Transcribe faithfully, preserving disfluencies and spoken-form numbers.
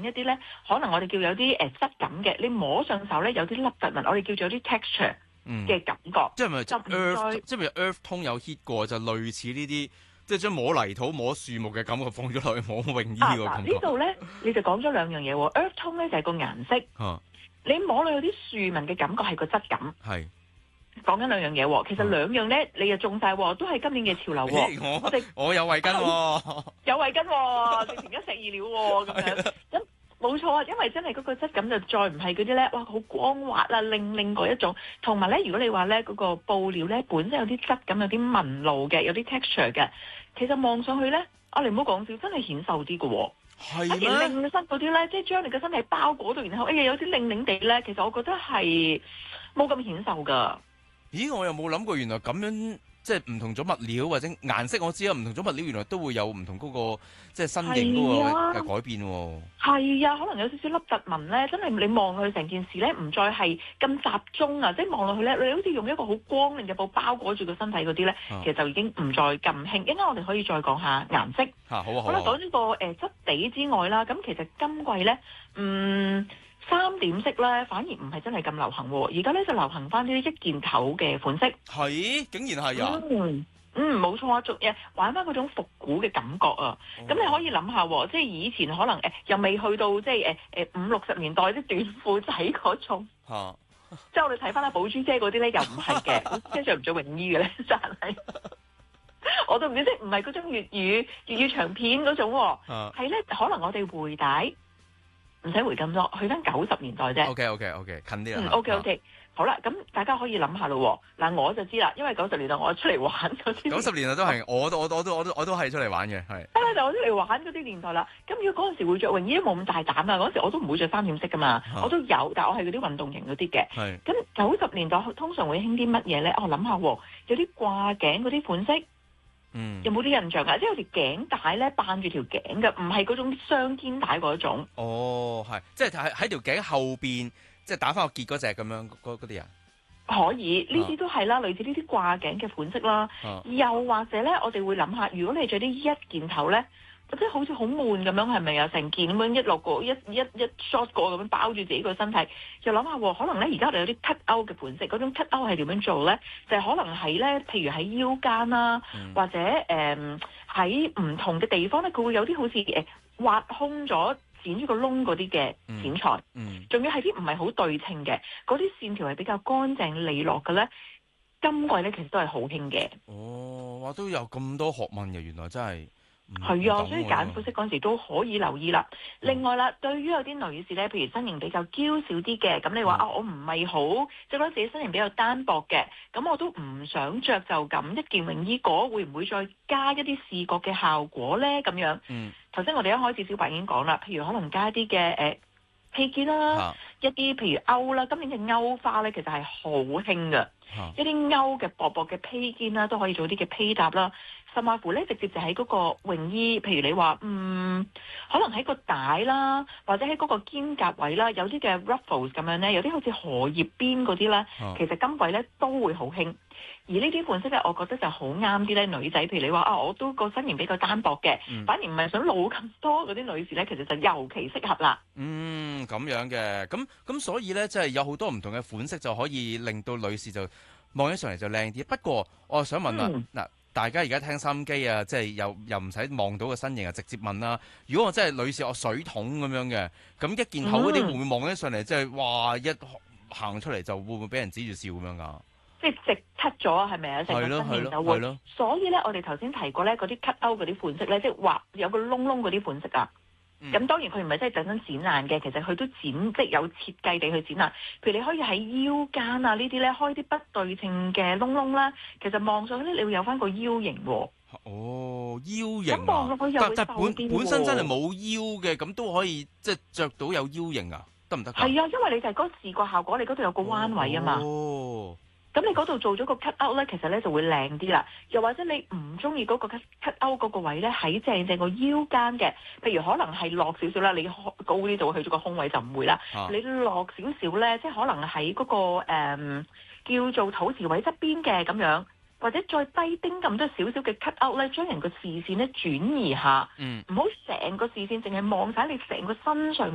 一啲咧，可能我哋叫有啲誒質感嘅，你摸上手咧有啲凹凸紋，我哋叫做有啲 texture 嘅感覺。 即係咪就唔 Earth？ 再即係咪 Earth Tone 有 hit 過，就類似呢啲，即係將摸泥土、摸樹木嘅感覺放咗落去摸泳衣啊嗱， 個感覺。 呢度咧你就講咗兩樣嘢喎。Earth Tone 咧就係個顏色， 嚇你摸落去啲樹紋嘅感覺係個質感。 係講緊兩樣嘢喎，其實兩樣咧你又中晒喎，都係今年嘅潮流喎。 咦我我哋我有圍巾喎， 有圍巾喎，直情一石二鳥喎咁樣。咁冇錯啊，因為真係嗰個質感就再唔係嗰啲咧，哇好光滑啊，令令嗰一種。同埋咧，如果你話咧嗰個布料咧本身有啲質感、有啲紋路嘅、有啲 texture 嘅，其實望上去咧，啊你唔好講笑，真係顯瘦啲嘅喎。 係一而咩？ 令身嗰啲咧，即係將你嘅身體包裹到，然後哎呀有啲令令地咧，其實我覺得係冇咁顯瘦㗎。 咦，我又冇諗過，原來咁樣即係唔同咗物料或者顏色，我知啊，唔同咗物料原來都會有唔同嗰個即係身形嗰個嘅改變喎。 係啊，可能有少少凹凸紋咧，真係你望落去成件事咧，唔再係咁集中啊！即係望落去咧，你好似用一個好光亮嘅布包裹住個身體嗰啲咧， 啊其實就已經唔再咁興。應該我哋可以再講下顏色。 嚇好啊好好啦， 啊。 講呢個誒質地之外啦，咁其實今季咧，嗯。三點式咧，反而唔係真係咁流行喎。而家咧就流行翻啲一件頭嘅款式。 係，竟然係啊！ 嗯嗯，冇錯啊，仲誒玩翻嗰種復古嘅感覺啊。咁、 哦、 你可以諗下喎，即係以前可能誒、呃、又未去到即係誒誒五六十年代啲短褲仔嗰種。 嚇！ 即係我哋睇翻阿寶珠姐嗰啲咧，又唔係嘅，寶珠姐着唔着泳衣嘅咧，真係。我都唔知，即係唔係嗰種粵語粵語長片嗰種喎，係咧、啊、可能我哋回帶。唔使回咁多，去翻九十年代啫。 OK OK OK，近啲啦。 嗯 OK OK，、啊、好啦，咁大家可以諗下咯。嗱，我就知啦，因為九十年代我出嚟玩嗰啲。 九十年代都係，我都我都我都我都我都係出嚟玩嘅，係。 係就我出嚟玩嗰啲年代啦。咁如果嗰陣時會着泳衣都冇咁大膽啊，嗰陣時我都唔會着三點式噶嘛，啊、我都有，但係我係嗰啲運動型嗰啲嘅。 係。 咁九十年代通常會興啲乜嘢咧？我諗下，有啲掛頸嗰啲款式。 嗯， 有冇啲印象啊？即係有條頸帶咧，扮住條頸嘅，唔係嗰種雙肩帶嗰種。 哦，係，即係喺喺條頸後邊，即係打翻個結嗰隻咁樣，嗰啲人。 可以，呢啲都係啦，類似呢啲掛頸嘅款式啦。 啊、 又或者咧，我哋會諗下，如果你着啲一件頭咧，即係好似好悶咁樣，係咪啊？成件咁樣一落個一一一 short 個咁樣包住自己個身體，又諗下，可能咧而家我哋有啲 cut out 嘅款式，嗰種 cut out 係點樣做咧？就係、是、可能係咧，譬如喺腰間啦， 嗯、 或者誒喺唔同嘅地方咧，佢會有啲好似誒、呃、挖空咗剪咗個窿嗰啲嘅剪裁，仲、 嗯嗯、要係啲唔係好對稱嘅，嗰啲線條係比較乾淨利落嘅咧。今季咧其實都係好興嘅。 哦，哇，都有咁多學問嘅，原來真係。 係啊，所以揀款式嗰陣時都可以留意啦。 嗯、 另外啦，對於有啲女士咧，譬如身形比較嬌小啲嘅，咁你話、嗯、啊，我唔係好即係覺得自己身形比較單薄嘅，咁我都唔想着就咁一件泳衣嗰，會唔會再加一啲視覺嘅效果咧？咁樣，嗯，頭先我哋一開始小白已經講啦，譬如可能加啲嘅誒披肩啦，啊、一啲譬如鈎啦，今年嘅鈎花咧其實係好興㗎，啊、一啲鈎嘅薄薄嘅披肩啦，都可以做啲嘅披搭啦。甚至乎咧，直接就喺嗰個泳衣，譬如你話，嗯，可能喺個帶啦，或者喺嗰個肩胛位啦，有啲嘅 ruffles 咁樣咧，有啲好似荷葉邊嗰啲咧，啊、其實今季咧都會好興。而呢啲款式咧，我覺得就好啱啲咧女仔，譬如你話啊，我都個身形比較單薄嘅，嗯、反而唔係想露咁多嗰啲女士咧，其實就尤其適合啦。 嗯，咁樣嘅，咁咁所以咧，即係有好多唔同嘅款式就可以令到女士就望起上嚟就靚啲。不過我想問啦，嗱、嗯。大家而家聽收音機啊，即係又又唔使望到個身形啊，直接問啦。如果我真係女士，我水桶咁樣嘅，咁一件頭嗰啲會唔會望起上嚟，即係哇一行出嚟就會唔會俾人指住笑咁樣噶？即係直 cut 咗係咪啊？成個身形就會。所以咧，我哋頭先提過咧，嗰啲 cut out 嗰啲款式咧，即係畫有個窿窿嗰啲款式啊。咁、嗯、當然佢唔係真係特登剪爛嘅，其實佢都剪即係有設計地去剪爛。譬如你可以喺腰間啊呢啲咧開啲不對稱嘅窿窿啦，其實望上去咧你會有翻個腰型喎。 哦，腰型啊！ 咁望落去又會瘦啲喎。但但本本身真係冇腰嘅，咁都可以即係着到有腰型啊？得唔得？係啊，因為你就係嗰個視覺效果，你嗰度有個彎位啊嘛。 哦。咁你嗰度做咗個 cut out 咧，其實咧就會靚啲啦。又或者你唔中意嗰個 cut out 嗰個位咧，喺正正個腰間嘅，譬如可能係落少少啦，你高啲就會去咗個胸位就唔會啦。啊、你落少少咧，即係可能喺嗰、嗰個、呃、叫做肚臍位側邊嘅咁樣，或者再低丁咁多少少嘅 cut out 咧，將人個視線咧轉移下，唔好成個視線淨係望晒你成個身上。